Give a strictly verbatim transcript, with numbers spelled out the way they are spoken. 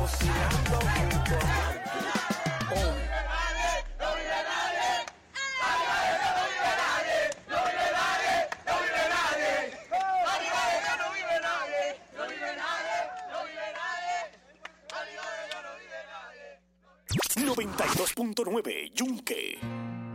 negociando junto a noventa y dos punto nueve Yunque.